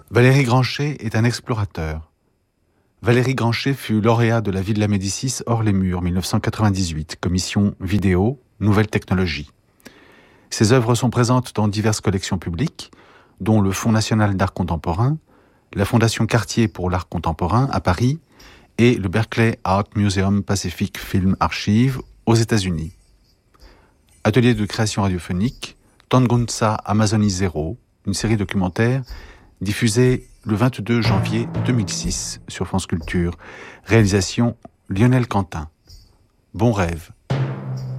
Valéry Granchet est un explorateur. Valéry Granchet fut lauréat de la Villa Médicis hors les murs 1998, commission vidéo, nouvelles technologies. Ses œuvres sont présentes dans diverses collections publiques, dont le Fonds national d'art contemporain, la Fondation Cartier pour l'art contemporain à Paris et le Berkeley Art Museum Pacific Film Archive aux États-Unis. Atelier de création radiophonique, Tangunsa Amazonie Zéro, une série documentaire diffusée le 22 janvier 2006 sur France Culture. Réalisation Lionel Quentin. Bon rêve.